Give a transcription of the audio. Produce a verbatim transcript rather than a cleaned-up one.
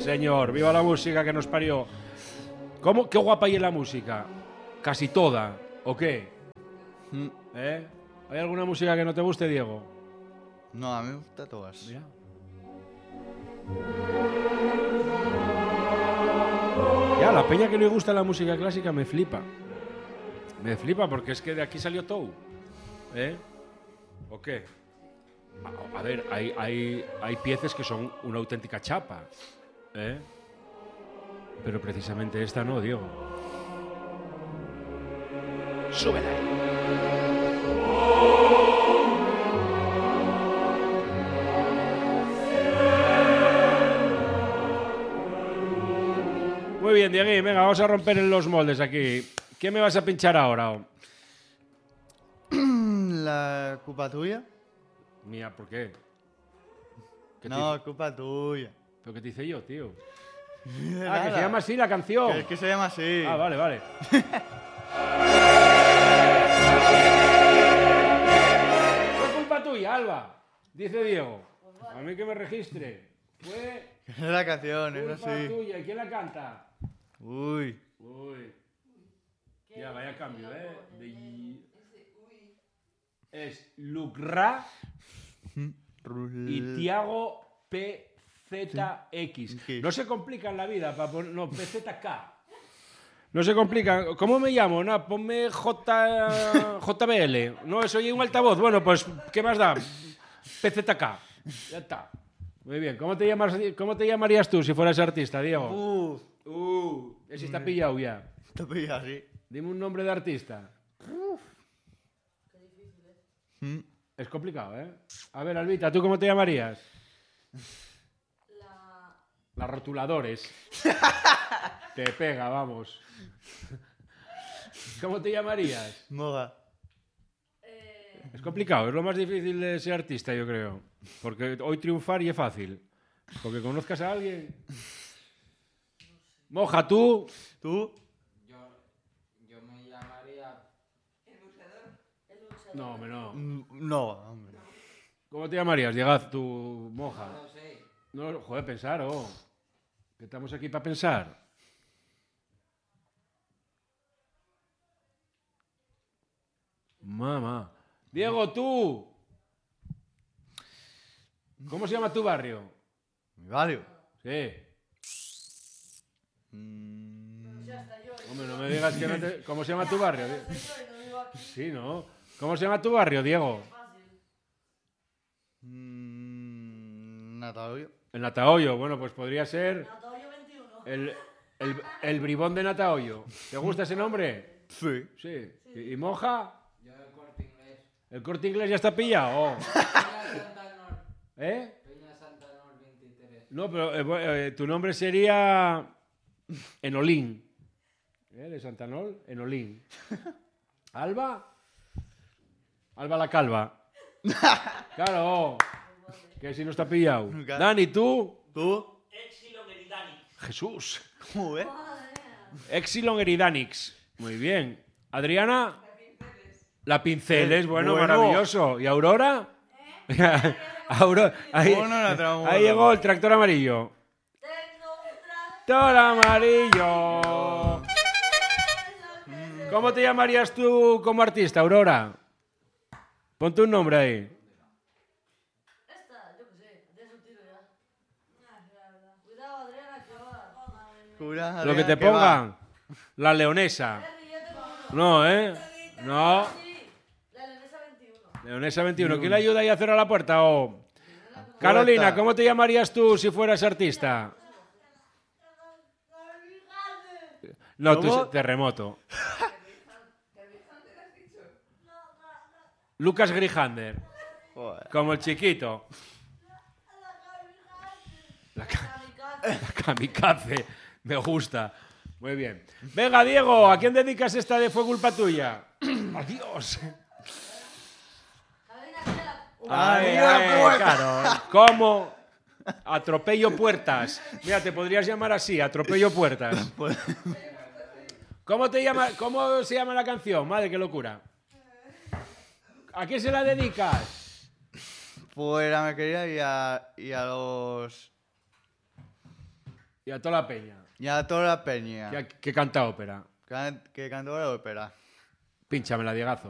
señor. Viva la música que nos parió. ¿Cómo? ¿Qué guapa hay en la música? Casi toda. ¿O qué? Mm. ¿Eh? ¿Hay alguna música que no te guste, Diego? No, a mí me gustan todas. Mira. Ya, la peña que le gusta la música clásica me flipa. Me flipa porque es que de aquí salió todo. ¿Eh? ¿O qué? A, a ver, hay, hay, hay piezas que son una auténtica chapa. ¿Eh? Pero precisamente esta no, Diego. Súbela. Muy bien, Diego, venga, vamos a romper en los moldes aquí. ¿Qué me vas a pinchar ahora? La culpa tuya. Mía, ¿por qué? ¿Qué No, te... culpa tuya. ¿Pero qué te hice yo, tío? Nada. Ah, que se llama así la canción. Que es que se llama así. Ah, vale, vale. Fue culpa tuya, Alba. Dice Diego. A mí que me registre. Fue Es la canción, es culpa así. tuya. ¿Y quién la canta? Uy. Uy. Ya, vaya cambio, ¿eh? De... Es Lucra y Tiago P Z X. ¿Qué? No se complican la vida para poner... No, P Z K. No se complican. ¿Cómo me llamo? No, ponme J... J B L. No, soy un altavoz. Bueno, pues, ¿qué más da? P Z K. Ya está. Muy bien. ¿Cómo te, llamas, ¿Cómo te llamarías tú si fueras artista, Diego? Uh. Uh, ese está pillado ya. Te pilla así. Dime un nombre de artista. Mm. Es complicado, ¿eh? A ver, Albita, ¿tú cómo te llamarías? La... Las rotuladores. Te pega, vamos. ¿Cómo te llamarías? Moga. Eh... Es complicado, es lo más difícil de ser artista, yo creo. Porque hoy triunfar y es fácil. Porque conozcas a alguien. Moja, tú. ¿Tú? Yo, yo me llamaría... El buceador. El buceador. No, hombre, no. Mm, No, hombre. ¿Cómo te llamarías? Llegad, tú, Moja. No sé. No, joder, pensar, oh. Que estamos aquí para pensar. Mamá. Diego, tú. ¿Cómo se llama tu barrio? Mi barrio. Sí. Mm. Ya está, yo. Hombre, no me digas que no te... ¿Cómo se llama tu barrio? Ya está, yo y no vivo aquí. Sí, ¿no? ¿Cómo se llama tu barrio, Diego? Fácil. Mm. Natalio. El Natahoyo. Bueno, pues podría ser Natalia veintiuno. el, el, el bribón de Natahoyo. ¿Te gusta ese nombre? Sí. Sí. ¿Y, y Moja? Yo el Corte Inglés. ¿El Corte Inglés ya está pillado? Oh. Peña Santanor. ¿Eh? Peña Santanor veintitrés. No, pero eh, bu- eh, tu nombre sería Enolín. ¿Eh? De Santanol, Enolín. ¿Alba? Alba la calva. Claro, que si no está pillado. Nunca. Dani, ¿tú? ¿Tú? Epsilon Eridani. Jesús. Joder. Epsilon Eridanix. Muy bien. Adriana. La Pinceles. Bueno, Bueno. maravilloso. ¿Y Aurora? Aurora. Ahí, Bueno, la tenemos ahí buena. llegó el tractor amarillo. Tengo un tractor. Tractor amarillo. ¿Cómo te llamarías tú como artista, Aurora? Ponte un nombre ahí. Esta, yo qué sé. De eso tiro ya. Cuidado, Adriana, que va. Cura, Lo que te ¿qué va? pongan. La leonesa. Henry, ya tengo uno. No, ¿eh? No. Sí, la Leonesa veintiuno. Leonesa veintiuno. ¿Quién le ayuda ahí a cerrar la puerta? Oh. Carolina, Puerta. ¿cómo te llamarías tú si fueras artista? No, tú ¿Cómo? terremoto. Lucas Grijander. Joder. Como el chiquito. La, ca- la kamikaze. Me gusta. Muy bien. Venga, Diego, ¿a quién dedicas esta de Fue culpa tuya? Adiós. Ay, Adiós, ay, puerta. claro. ¿Cómo? Atropello puertas. Mira, te podrías llamar así, atropello puertas. ¿Cómo te llama, cómo se llama la canción? Madre, qué locura. ¿A quién se la dedicas? Pues a mi querida y a, y a los... Y a toda la peña. Y a toda la peña Que, que canta ópera. que, que cantó la ópera. Pínchame la Diegazo.